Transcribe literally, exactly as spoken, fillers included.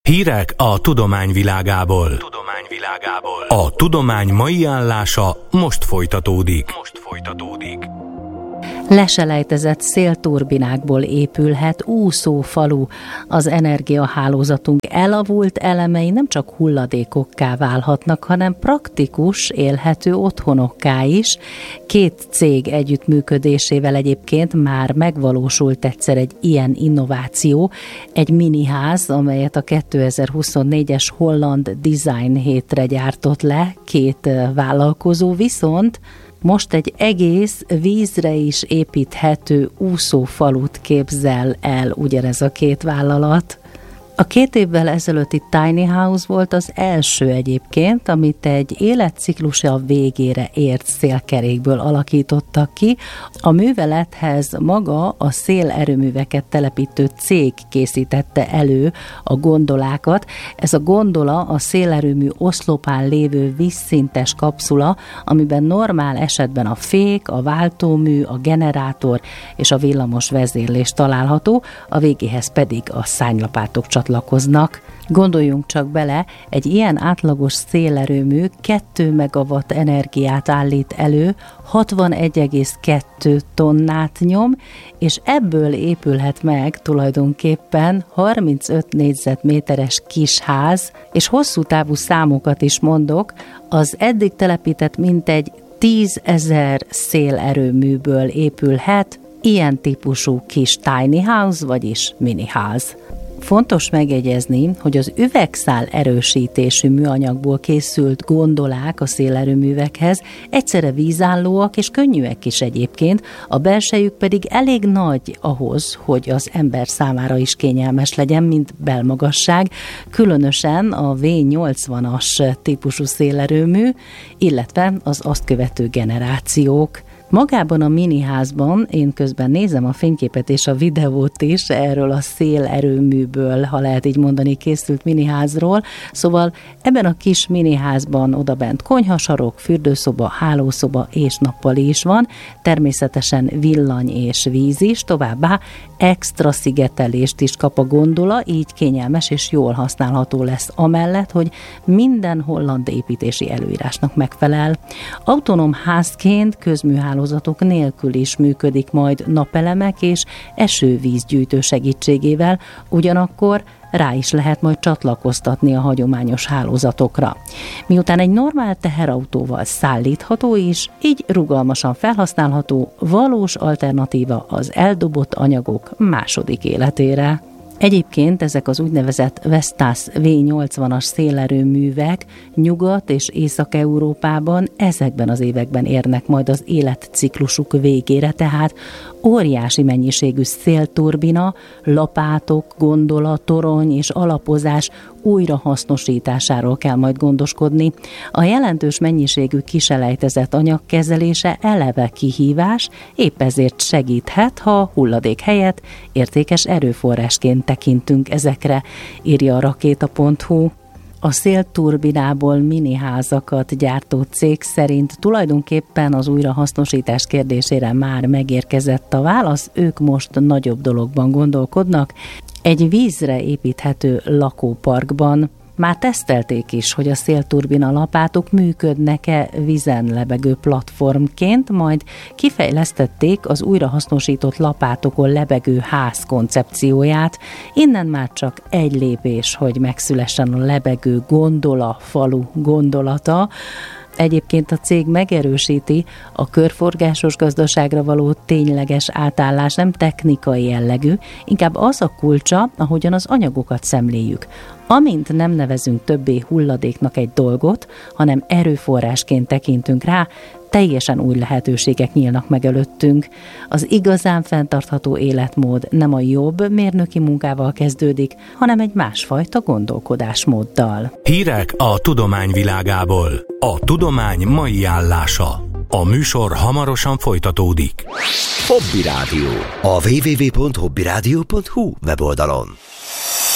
Hírek a tudomány világából. Tudomány világából. A tudomány mai állása most folytatódik. Most folytatódik. Leselejtezett szélturbinákból épülhet úszófalu. Az energiahálózatunk elavult elemei nem csak hulladékokká válhatnak, hanem praktikus, élhető otthonokká is. Két cég együttműködésével egyébként már megvalósult egyszer egy ilyen innováció, egy miniház, amelyet a kétezer-huszonnégyes Holland Design hétre gyártott le két vállalkozó, viszont most egy egész vízre is építhető úszófalut képzel el ugyanez a két vállalat. A két évvel ezelőtti Tiny House volt az első egyébként, amit egy életciklusa végére ért szélkerékből alakítottak ki. A művelethez maga a szélerőműveket telepítő cég készítette elő a gondolákat. Ez a gondola a szélerőmű oszlopán lévő vízszintes kapszula, amiben normál esetben a fék, a váltómű, a generátor és a villamos vezérlés található, a végéhez pedig a szárnylapátok csatlakoznak. Gondoljunk csak bele, egy ilyen átlagos szélerőmű két megawatt energiát állít elő, hatvanegy egész kettő tonnát nyom, és ebből épülhet meg tulajdonképpen harmincöt négyzetméteres kisház, és hosszú távú számokat is mondok, az eddig telepített mintegy tízezer szélerőműből épülhet ilyen típusú kis tiny house, vagyis miniház. Fontos megjegyezni, hogy az üvegszál erősítésű műanyagból készült gondolák a szélerőművekhez egyszerre vízállóak és könnyűek is egyébként, a belsejük pedig elég nagy ahhoz, hogy az ember számára is kényelmes legyen, mint belmagasság, különösen a vé nyolcvanas típusú szélerőmű, illetve az azt követő generációk. Magában a miniházban, én közben nézem a fényképet és a videót is erről a szélerőműből, ha lehet így mondani, készült miniházról, szóval ebben a kis miniházban odabent konyhasarok, fürdőszoba, hálószoba és nappali is van, természetesen villany és víz is, továbbá extra szigetelést is kap a gondola, így kényelmes és jól használható lesz amellett, hogy minden holland építési előírásnak megfelel. Autonóm házként közműhálózatok nélkül is működik majd napelemek és esővízgyűjtő segítségével, ugyanakkor rá is lehet majd csatlakoztatni a hagyományos hálózatokra. Miután egy normál teherautóval szállítható is, így rugalmasan felhasználható, valós alternatíva az eldobott anyagok második életére. Egyébként ezek az úgynevezett Vestas vé nyolcvanas szélerőművek Nyugat- és Észak-Európában ezekben az években érnek majd az életciklusuk végére, tehát óriási mennyiségű szélturbina, lapátok, gondola, torony és alapozás újrahasznosításáról kell majd gondoskodni. A jelentős mennyiségű kiselejtezett anyag kezelése eleve kihívás, épp ezért segíthet, ha hulladék helyett értékes erőforrásként tekintünk ezekre, írja a rakéta pont hu. A szélturbinából miniházakat gyártó cég szerint tulajdonképpen az újrahasznosítás kérdésére már megérkezett a válasz, ők most nagyobb dologban gondolkodnak. Egy vízre építhető lakóparkban már tesztelték is, hogy a szélturbina lapátok működnek-e vízen lebegő platformként, majd kifejlesztették az újrahasznosított lapátokon lebegő ház koncepcióját. Innen már csak egy lépés, hogy megszülessen a lebegő gondola falu gondolata. Egyébként a cég megerősíti, a körforgásos gazdaságra való tényleges átállás nem technikai jellegű, inkább az a kulcsa, ahogyan az anyagokat szemléljük. Amint nem nevezünk többé hulladéknak egy dolgot, hanem erőforrásként tekintünk rá, teljesen új lehetőségek nyílnak meg előttünk. Az igazán fenntartható életmód nem a jobb mérnöki munkával kezdődik, hanem egy másfajta gondolkodásmóddal. Hírek a tudomány világából. A tudomány mai állása. A műsor hamarosan folytatódik. Hobby Rádió. A double-u double-u double-u pont hobby rádió pont hu weboldalon.